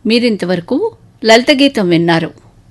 మీరింతవరకు లలిత గీతం విన్నారు.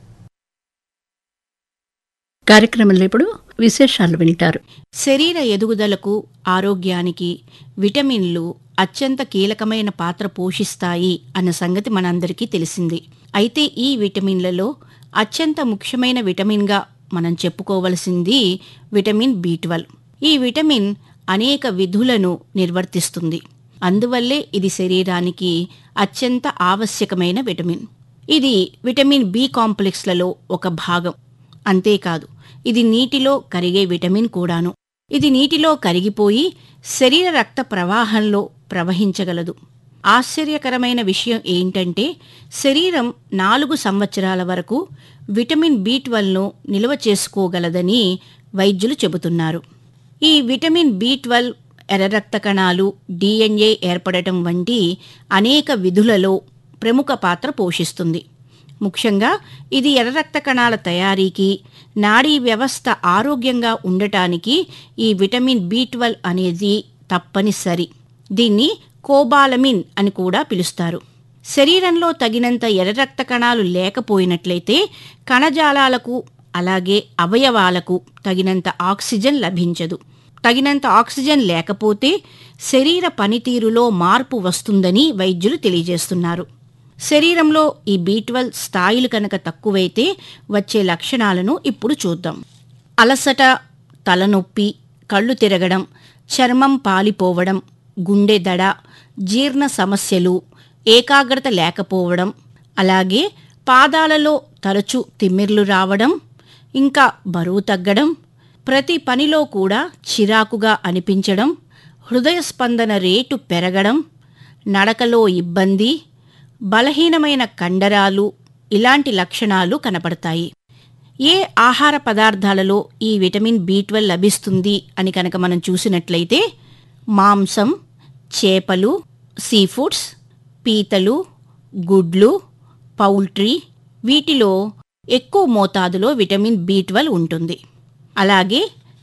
కార్యక్రమంలో ఇప్పుడు విశేషాలు వింటారు. శరీర ఎదుగుదలకు, ఆరోగ్యానికి విటమిన్లు అత్యంత కీలకమైన పాత్ర పోషిస్తాయి అన్న సంగతి మనందరికీ తెలిసింది. అయితే ఈ విటమిన్లలో అత్యంత ముఖ్యమైన విటమిన్గా మనం చెప్పుకోవలసింది విటమిన్ B12. ఈ విటమిన్ అనేక విధులను నిర్వర్తిస్తుంది. అందువల్లే ఇది శరీరానికి అత్యంత ఆవశ్యకమైన విటమిన్. ఇది విటమిన్ B కాంప్లెక్స్లలో ఒక భాగం. అంతేకాదు, ఇది నీటిలో కరిగే విటమిన్ కూడాను. ఇది నీటిలో కరిగిపోయి శరీర రక్త ప్రవాహంలో ప్రవహించగలదు. ఆశ్చర్యకరమైన విషయం ఏంటంటే శరీరం 4 సంవత్సరాల వరకు విటమిన్ B12ను నిల్వ చేసుకోగలదని వైద్యులు చెబుతున్నారు. ఈ విటమిన్ B12 ఎర్ర రక్త కణాలు, DNA ఏర్పడటం వంటి అనేక విధులలో ప్రముఖ పాత్ర పోషిస్తుంది. ముఖ్యంగా ఇది ఎర్ర రక్త కణాల తయారీకి, నాడీ వ్యవస్థ ఆరోగ్యంగా ఉండటానికి ఈ విటమిన్ B12 అనేది తప్పనిసరి. దీన్ని కోబాలమిన్ అని కూడా పిలుస్తారు. శరీరంలో తగినంత ఎర్ర రక్త కణాలు లేకపోయినట్లయితే కణజాలాలకు అలాగే అవయవాలకు తగినంత ఆక్సిజన్ లభించదు. తగినంత ఆక్సిజన్ లేకపోతే శరీర పనితీరులో మార్పు వస్తుందని వైద్యులు తెలియజేస్తున్నారు. శరీరంలో ఈ B12 స్థాయిలు కనుక తక్కువైతే వచ్చే లక్షణాలను ఇప్పుడు చూద్దాం. అలసట, తలనొప్పి, కళ్ళు తిరగడం, చర్మం పాలిపోవడం, గుండె దడ, జీర్ణ సమస్యలు, ఏకాగ్రత లేకపోవడం, అలాగే పాదాలలో తరచూ తిమ్మిర్లు రావడం, ఇంకా బరువు తగ్గడం, ప్రతి పనిలో కూడా చిరాకుగా అనిపించడం, హృదయ స్పందన రేటు పెరగడం, నడకలో ఇబ్బంది, బలహీనమైన కండరాలు ఇలాంటి లక్షణాలు కనపడతాయి. ఏ ఆహార పదార్థాలలో ఈ విటమిన్ B12 లభిస్తుంది అని కనుక మనం చూసినట్లయితే మాంసం, చేపలు, సీఫుడ్స్, పీతలు, గుడ్లు, పౌల్ట్రీ వీటిలో ఎక్కువ మోతాదులో విటమిన్ B12 ఉంటుంది. అలాగే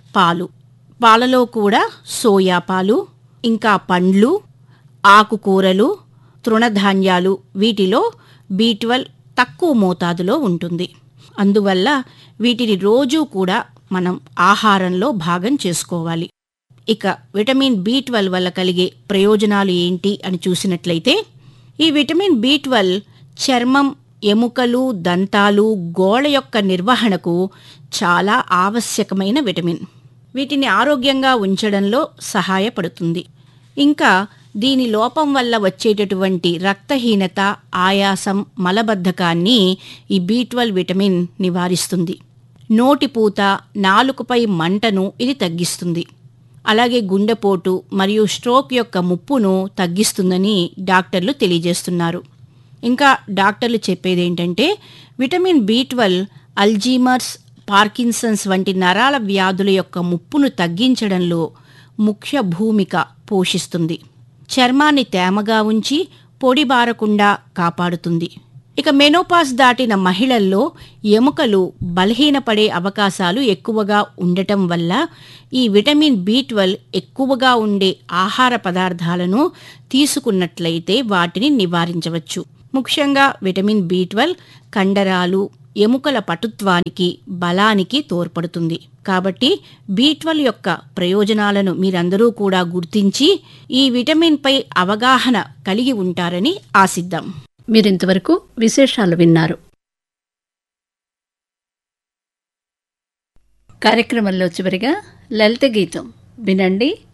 పాలలో కూడా సోయా పాలు, ఇంకా పండ్లు, ఆకుకూరలు, తృణధాన్యాలు వీటిలో B12 తక్కువ మోతాదులో ఉంటుంది. అందువల్ల వీటిని రోజూ కూడా మనం ఆహారంలో భాగం చేసుకోవాలి. ఇక విటమిన్ B12 వల్ల కలిగే ప్రయోజనాలు ఏంటి అని చూసినట్లయితే ఈ విటమిన్ B12 చర్మం, ఎముకలు, దంతాలు, గోళ్ళ యొక్క నిర్వహణకు చాలా ఆవశ్యకమైన విటమిన్. వీటిని ఆరోగ్యంగా ఉంచడంలో సహాయపడుతుంది. ఇంకా దీని లోపం వల్ల వచ్చేటటువంటి రక్తహీనత, ఆయాసం, మలబద్ధకాన్ని ఈ B12 విటమిన్ నివారిస్తుంది. నోటిపూత, నాలుకపై మంటను ఇది తగ్గిస్తుంది. అలాగే గుండెపోటు మరియు స్ట్రోక్ యొక్క ముప్పును తగ్గిస్తుందని డాక్టర్లు తెలియజేస్తున్నారు. ఇంకా డాక్టర్లు చెప్పేదేంటంటే విటమిన్ B12 అల్జీమర్స్, పార్కిన్సన్స్ వంటి నరాల వ్యాధుల యొక్క ముప్పును తగ్గించడంలో ముఖ్య భూమిక పోషిస్తుంది. చర్మాన్ని తేమగా ఉంచి పొడి బారకుండా కాపాడుతుంది. ఇక మెనోపాజ్ దాటిన మహిళల్లో ఎముకలు బలహీనపడే అవకాశాలు ఎక్కువగా ఉండటం వల్ల ఈ విటమిన్ B12 ఎక్కువగా ఉండే ఆహార పదార్థాలను తీసుకున్నట్లయితే వాటిని నివారించవచ్చు. ముఖ్యంగా విటమిన్ B12 కండరాలు, ఎముకల పటుత్వానికి, బలానికి తోడ్పడుతుంది. కాబట్టి B12 యొక్క ప్రయోజనాలను మీరందరూ కూడా గుర్తించి ఈ విటమిన్పై అవగాహన కలిగి ఉంటారని ఆశిద్దాం. మీరింతవరకు విశేషాలు విన్నారు. కార్యక్రమంలో చివరిగా లలిత గీతం వినండి.